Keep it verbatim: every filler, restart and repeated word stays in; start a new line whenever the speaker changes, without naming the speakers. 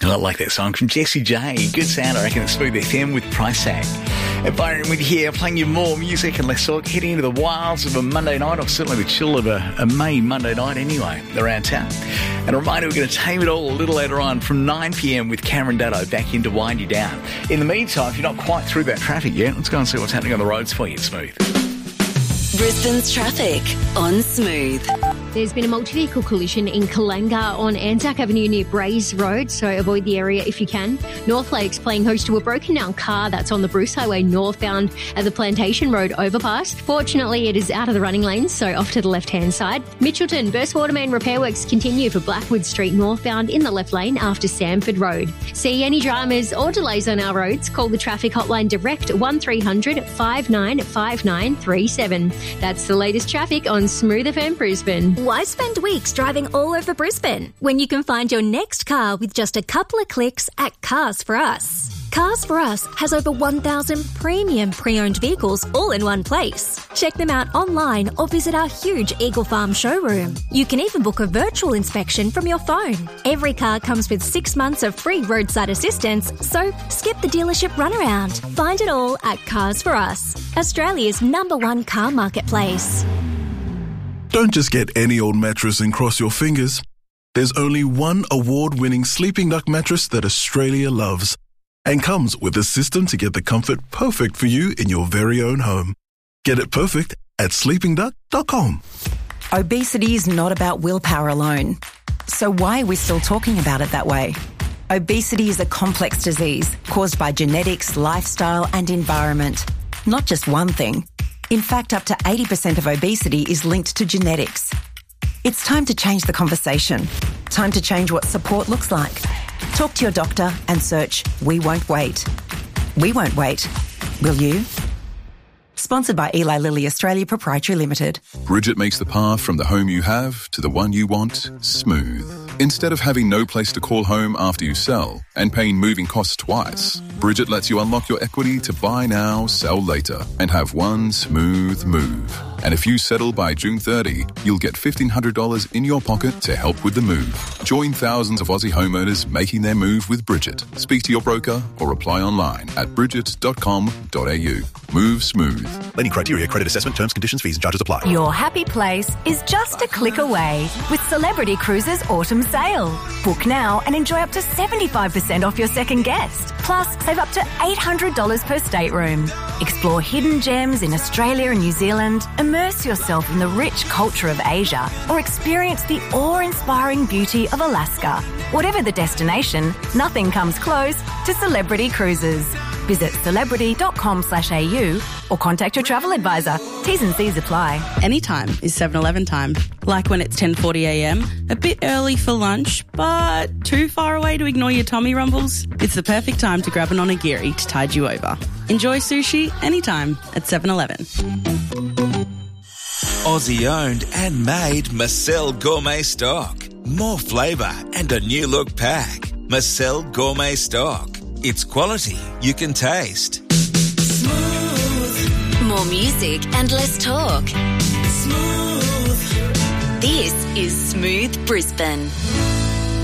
I like that song from Jessie J. Good sound, I reckon, at Smooth F M with Price Tag. And Byron with you here, playing you more music and less talk, heading into the wilds of a Monday night, or certainly the chill of a, a May Monday night anyway, around town. And a reminder, we're going to tame it all a little later on from nine p.m. with Cameron Daddo back in to wind you down. In the meantime, if you're not quite through that traffic yet, let's go and see what's happening on the roads for you at Smooth.
Brisbane's traffic on Smooth.
There's been a multi-vehicle collision in Kalanga on Anzac Avenue near Braze Road, so avoid the area if you can. North Lakes playing host to a broken-down car that's on the Bruce Highway northbound at the Plantation Road overpass. Fortunately, it is out of the running lanes, so off to the left-hand side. Mitchelton, burst water main repair works continue for Blackwood Street northbound in the left lane after Samford Road. See any dramas or delays on our roads? Call the traffic hotline direct one three hundred five nine five nine three seven. That's the latest traffic on Smooth F M Brisbane.
Why spend weeks driving all over Brisbane when you can find your next car with just a couple of clicks at Cars for Us? Cars for Us has over one thousand premium pre-owned vehicles all in one place. Check them out online or visit our huge Eagle Farm showroom. You can even book a virtual inspection from your phone. Every car comes with six months of free roadside assistance, so skip the dealership runaround. Find it all at Cars for Us, Australia's number one car marketplace.
Don't just get any old mattress and cross your fingers. There's only one award-winning Sleeping Duck mattress that Australia loves, and comes with a system to get the comfort perfect for you in your very own home. Get it perfect at sleeping duck dot com.
Obesity is not about willpower alone. So why are we still talking about it that way? Obesity is a complex disease caused by genetics, lifestyle, and environment. Not just one thing. In fact, up to eighty percent of obesity is linked to genetics. It's time to change the conversation. Time to change what support looks like. Talk to your doctor and search We Won't Wait. We won't wait. Will you? Sponsored by Eli Lilly Australia Proprietary Limited.
Bridget makes the path from the home you have to the one you want smooth. Instead of having no place to call home after you sell and paying moving costs twice, Bridget lets you unlock your equity to buy now, sell later, and have one smooth move. And if you settle by June thirtieth, you'll get fifteen hundred dollars in your pocket to help with the move. Join thousands of Aussie homeowners making their move with Bridget. Speak to your broker or apply online at bridget dot com dot a u. Move smooth.
Lending criteria, credit assessment, terms, conditions, fees and charges apply.
Your happy place is just a click away with Celebrity Cruises Autumn Sale. Book now and enjoy up to seventy-five percent off your second guest. Plus, save up to eight hundred dollars per stateroom. Explore hidden gems in Australia and New Zealand. Immerse yourself in the rich culture of Asia or experience the awe-inspiring beauty of Alaska. Whatever the destination, nothing comes close to Celebrity Cruises. Visit celebrity dot com slash a u or contact your travel advisor. T's and C's apply.
Anytime is seven eleven time. Like when it's ten forty a m, a bit early for lunch, but too far away to ignore your tummy rumbles? It's the perfect time to grab an onigiri to tide you over. Enjoy sushi anytime at seven eleven.
Aussie owned and made Marcel Gourmet Stock. More flavour and a new look pack. Marcel Gourmet Stock. It's quality you can taste.
Smooth. More music and less talk. Smooth. This is Smooth Brisbane.